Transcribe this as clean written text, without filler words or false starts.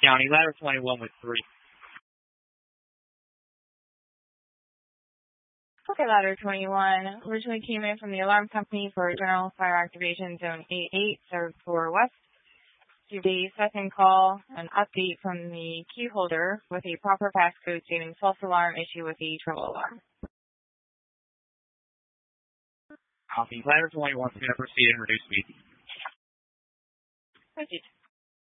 County, ladder 21 with 3. Okay, ladder 21 originally came in from the alarm company for general fire activation zone 88, served for West. Received a second call, an update from the key holder with a proper passcode stating false alarm issue with the trouble alarm. Copy. Ladder 21 is going to proceed and reduce speed. Proceed.